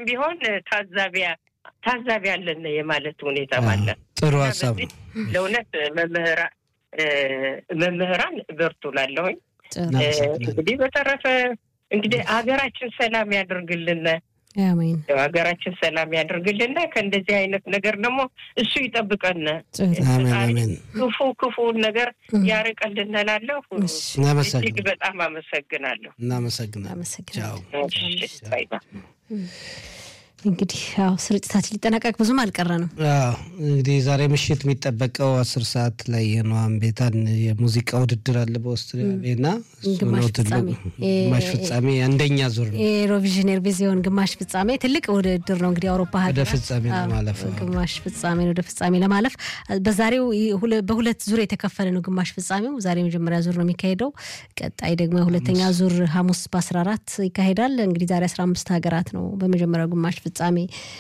ተጫዋችም ቢሆን ታዛቢ ያለን የማለት ሁኔታ ማለት ጥሩ ሐሳብ ነው ለእውነት መምህራን በርቱላለሁኝ እንግዲህ በተረፈ እንግዲህ ሀገራችን ሰላም ያድርግልን አሜን ሀገራችን ሰላም ያድርግልን ከእንደዚህ አይነት ነገር ደግሞ እሱ ይጠብቀን አሜን ክፉ ነገር ያርቀልን እላለሁ እጅግ በጣም አመሰግናለሁ ባይ ባይ እንግዲህ ያው ስርጭታችን ሊጠናቀቅ ብዙም አልቀረንም እንግዲህ ዛሬ ምሽት የሚጠበቀው 10 ሰዓት ላይ የኖአም ቤታን የሙዚቃ ውድድር አለ በኦስትሪያ ቬና ግማሽ ፍጻሜ አንደኛ ዙር ነው ኤሮቪዥን ኤርቪዚዮን ግማሽ ፍጻሜ ትልቅ ውድድር ነው እንግዲህ አውሮፓ ሀገር ወደ ፍጻሜ ለማለፍ ግማሽ ፍጻሜ ወደ ፍጻሜ ለማለፍ በዛሬው በሁለት ዙር የተከፈለ ነው ግማሽ ፍጻሜው ዛሬ መጀመሪያ ዙር ነው የሚካሄደው ቀጣይ ደግሞ ሁለተኛ ዙር ሐሙስ በ14 ይካሄዳል እንግዲህ ዛሬ 15 ሀገራት ነው በመጀመሪያው ግማሽ ፍጻሜ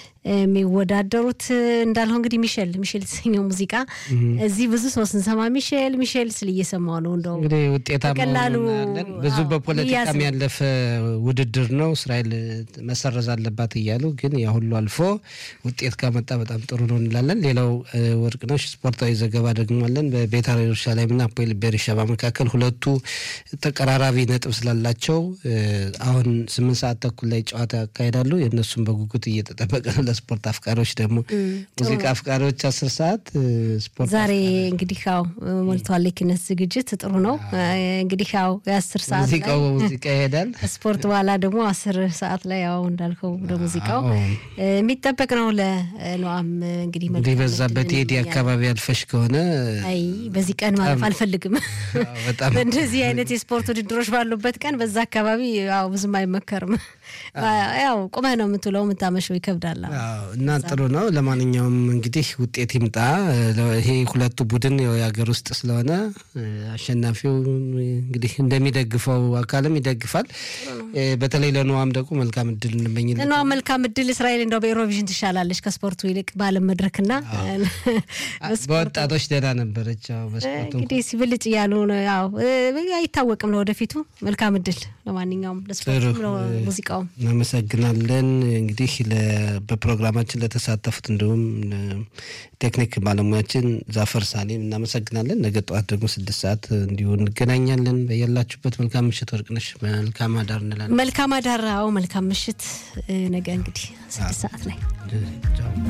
የሚወዳደሩት እንዳልሆነ እንግዲህ ሚሼል ሲኞ ሙዚቃ እዚህ ብዙ ሰው ስንሰማ ሚሼል ስለየሰማው ነው እንደው እንግዲህ ውጤታማ ሆነናል ብዙ በፖለቲካም ያለፈ ውድድር ነው እስራኤል መሰረዝ አለባት ይያሉ ግን ያ ሁሉ አልፎ ውጤት ካመጣ በጣም ጥሩ ነው እንላለን ሌላው ወርቅነሽ ስፖርታዊ ዘገባ ደግሞ አለን በቤታር ኢየሩሳሌምና አፖኤል ቤርሸባ መካከል ሁለቱ ተቀራራቢ ነጥብ ስላላቸው አሁን 8 ሰዓት ተኩል ላይ ጨዋታ ያካሂዳሉ የነሱም በጉጉት እየተጠበቀ ነው ለስፖርት አፍቃሪዎች ደግሞ ሙዚቃ አፍቃሪዎች 10 ሰዓት ስፖርት ዛሬ እንግዲህ ያው ሞልቷል ለኪነት ዝግጅት ጥሩ ነው እንግዲህ ያው የ10 ሰዓት ሙዚቃ ይሄዳል ስፖርት በኋላ ደግሞ 10 ሰዓት ላይ ያው እንዳልከው ሙዚቃው የሚጠበቅ ነው ለኖአም እንግዲህ በዛበት የዲ አካባቢ አልፈሽ ከሆነ አይ በዚህ ቀን ማለት አልፈልግም በጣም እንደዚህ አይነት የስፖርት ውድድሮች ባሉበት ቀን በዛ አካባቢ ያው ብዙም አይመከርም ያው ቆመ ነው የምትለው የምታመሸው ይከብዳል እና ጥሩ ነው ለማንኛውም እንግዲህ ውጤት ይምጣ ይሄ ሁለቱ ቡድን የሀገር ውስጥ ስለሆነ አሸናፊው እንግዲህ እንደሚደግፈው አካልም ይደግፋል በተለይ ለኖአም ደግሞ መልካም እድል እንመኝለን ለኖአም መልካም እድል እስራኤል እንደው በኤሮቪዥን ትሻላለች ከስፖርቱ ይልቅ ባለም መድረክና በወጣቶች ደህና ነበረች በስፖርቱ እንግዲህ ሲብልጭ ያሉ ነው ያው አይታወቅም ለወደፊቱ መልካም እድል ለማንኛውም ለስፖርቱ ሙዚቃው እናመሰግናለን እንግዲህ በፕሮግራማችን ለተሳተፉት እንደውም ቴክኒክ ባለሙያችን ዛፈር ሳሌም እናመሰግናለን ነገ ጠዋት ደግሞ 6 ሰዓት እንዲሁ እንገናኛለን በየላችሁበት መልካም ምሽት ወርቅነሽ መልካም አዳር እንላለን መልካም አዳር መልካም ምሽት ነገ እንግዲህ 6 ሰዓት ላይ